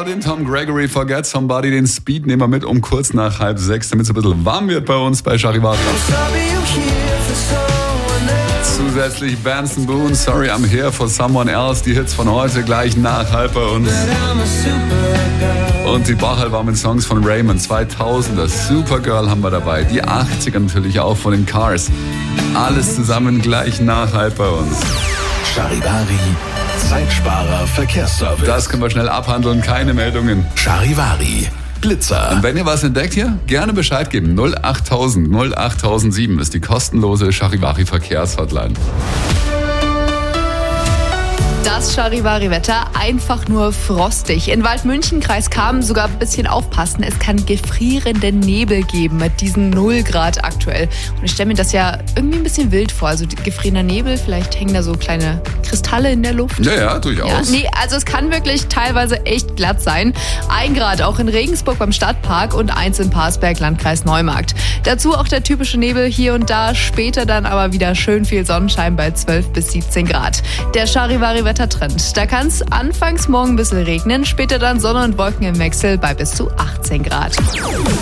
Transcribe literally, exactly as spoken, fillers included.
den Tom Gregory, Forget Somebody, den Speed nehmen wir mit um kurz nach halb sechs, damit es ein bisschen warm wird bei uns bei Charivari. Zusätzlich Benson Boone, Sorry I'm Here for Someone Else, die Hits von heute gleich nach halb bei uns. Und die Bachalwarmen Songs von Raymond, zweitausender, Supergirl haben wir dabei, die achtziger natürlich auch von den Cars. Alles zusammen gleich nach halb bei uns. Charivari, Zeitsparer, Verkehrsservice. Das können wir schnell abhandeln, keine Meldungen. Charivari, Blitzer. Und wenn ihr was entdeckt hier, gerne Bescheid geben. null achttausend null achttausendsieben ist die kostenlose Charivari Verkehrshotline. Das Charivari-Wetter einfach nur frostig. In Waldmünchen, Kreis Kamen, sogar ein bisschen aufpassen. Es kann gefrierenden Nebel geben mit diesen null Grad aktuell. Und ich stelle mir das ja irgendwie ein bisschen wild vor. Also gefrierender Nebel, vielleicht hängen da so kleine Kristalle in der Luft. Ja, ja, durchaus. Ja, nee, also es kann wirklich teilweise echt glatt sein. Ein Grad auch in Regensburg beim Stadtpark und eins in Parsberg, Landkreis Neumarkt. Dazu auch der typische Nebel hier und da. Später dann aber wieder schön viel Sonnenschein bei zwölf bis siebzehn Grad. Der Charivari-Wetter Trend. Da kann es anfangs morgen ein bisschen regnen, später dann Sonne und Wolken im Wechsel bei bis zu achtzehn Grad.